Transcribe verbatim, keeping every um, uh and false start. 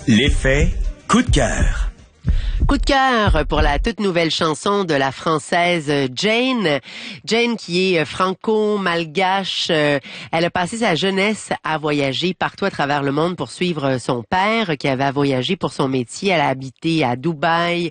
L'effet coup de cœur. Coup de cœur pour la toute nouvelle chanson de la Française Jane. Jane qui est franco-malgache. Elle a passé sa jeunesse à voyager partout à travers le monde pour suivre son père qui avait à voyager pour son métier. Elle a habité à Dubaï,